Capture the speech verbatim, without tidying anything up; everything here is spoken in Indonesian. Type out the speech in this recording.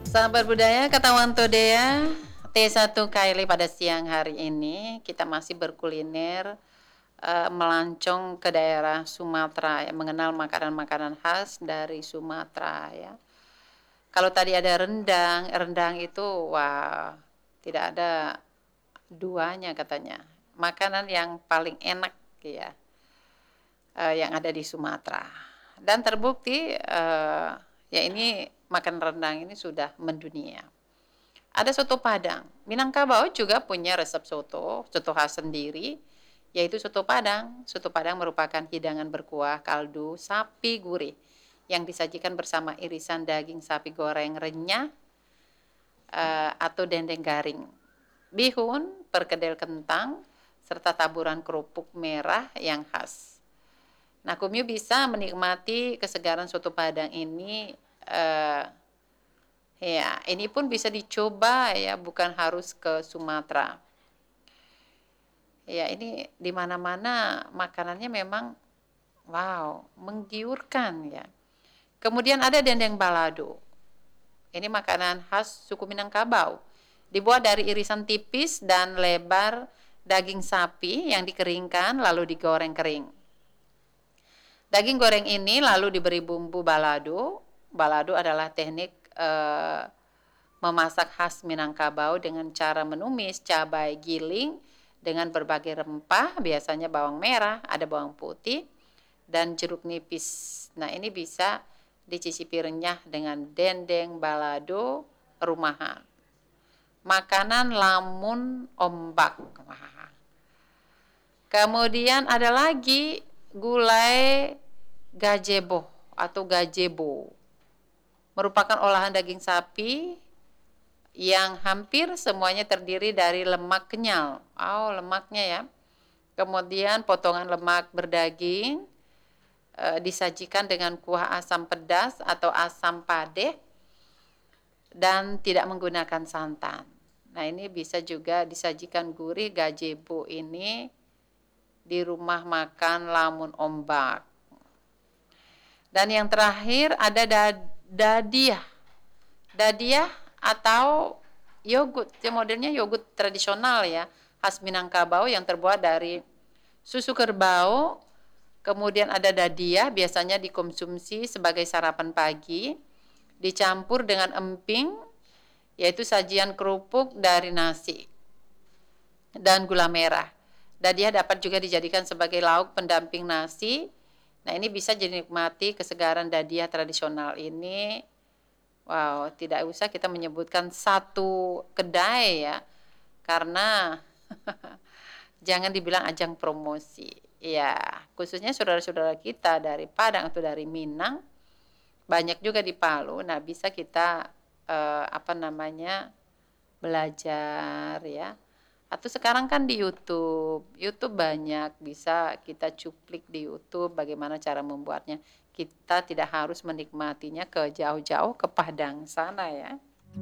Sahabat budaya, ketahuan Todea, T satu Kaili pada siang hari ini kita masih berkuliner, eee, melancong ke daerah Sumatera ya, mengenal makanan-makanan khas dari Sumatera ya. Kalau tadi ada rendang, rendang itu wah tidak ada duanya katanya, makanan yang paling enak ya, eee, yang ada di Sumatera. Dan terbukti, eee, ya ini makan rendang ini sudah mendunia. Ada soto Padang, Minangkabau juga punya resep soto, soto khas sendiri, yaitu soto Padang. Soto Padang merupakan hidangan berkuah kaldu sapi gurih yang disajikan bersama irisan daging sapi goreng renyah, eee, atau dendeng garing, bihun, perkedel kentang, serta taburan kerupuk merah yang khas. Nah, Kumyu bisa menikmati kesegaran soto Padang ini, eee, ya ini pun bisa dicoba ya, bukan harus ke Sumatera. Ya ini di mana-mana makanannya memang, wow, menggiurkan ya. Kemudian ada dendeng balado. Ini makanan khas suku Minangkabau. Dibuat dari irisan tipis dan lebar daging sapi yang dikeringkan lalu digoreng kering. Daging goreng ini lalu diberi bumbu balado. Balado adalah teknik eh, memasak khas Minangkabau dengan cara menumis cabai giling dengan berbagai rempah, biasanya bawang merah, ada bawang putih, dan jeruk nipis. Nah, ini bisa dicicipi renyah dengan dendeng balado rumahan. Makanan lamun ombak. Wah. Kemudian ada lagi gulai gajebo atau gajebo. Merupakan olahan daging sapi yang hampir semuanya terdiri dari lemak kenyal. Oh, lemaknya ya. Kemudian potongan lemak berdaging e, disajikan dengan kuah asam pedas atau asam padeh dan tidak menggunakan santan. Nah, ini bisa juga disajikan gurih gajebo ini di rumah makan Lamun Ombak. Dan yang terakhir ada dadiah. Dadiah atau yogurt, ya modelnya yogurt tradisional ya, khas Minangkabau yang terbuat dari susu kerbau, kemudian ada dadiah, biasanya dikonsumsi sebagai sarapan pagi, dicampur dengan emping, yaitu sajian kerupuk dari nasi, dan gula merah. Dadiah dapat juga dijadikan sebagai lauk pendamping nasi. Nah, ini bisa dinikmati kesegaran dadiah tradisional ini. Wow, tidak usah kita menyebutkan satu kedai ya, karena jangan dibilang ajang promosi. Ya, khususnya saudara-saudara kita dari Padang atau dari Minang, banyak juga di Palu. Nah, bisa kita eh, apa namanya belajar ya. Atau sekarang kan di YouTube, YouTube banyak bisa kita cuplik di YouTube bagaimana cara membuatnya. Kita tidak harus menikmatinya ke jauh-jauh ke Padang sana ya.